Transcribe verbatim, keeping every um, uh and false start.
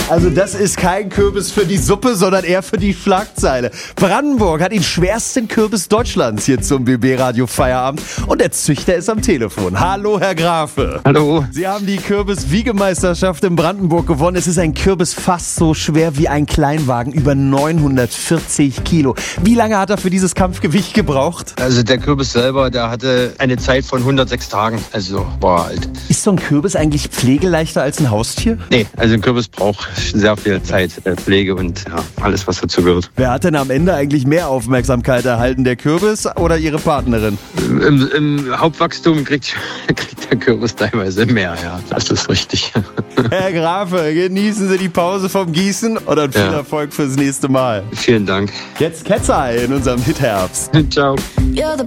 Also das ist kein Kürbis für die Suppe, sondern eher für die Schlagzeile. Brandenburg hat den schwersten Kürbis Deutschlands hier zum B B-Radio Feierabend und der Züchter ist am Telefon. Hallo, Herr Grafe. Hallo. Sie haben die Kürbis-Wiegemeisterschaft in Brandenburg gewonnen. Es ist ein Kürbis fast so schwer wie ein Kleinwagen, über neunhundertvierzig Kilo. Wie lange hat er für dieses Kampfgewicht gebraucht? Also der Kürbis selber, der hatte eine Zeit von hundertsechs Tagen, also war alt. Ist so ein Kürbis eigentlich pflegeleichter als ein Haustier? Nee, also ein Kürbis braucht sehr viel Zeit, äh, Pflege und ja, alles, was dazu gehört. Wer hat denn am Ende eigentlich mehr Aufmerksamkeit erhalten, der Kürbis oder Ihre Partnerin? Im, im Hauptwachstum kriegt, kriegt der Kürbis teilweise mehr, ja, das ist richtig. Herr Grafe, genießen Sie die Pause vom Gießen und dann viel Ja. Erfolg fürs nächste Mal. Vielen Dank. Jetzt Cat's Eye in unserem Hitherbst. Ciao. You're the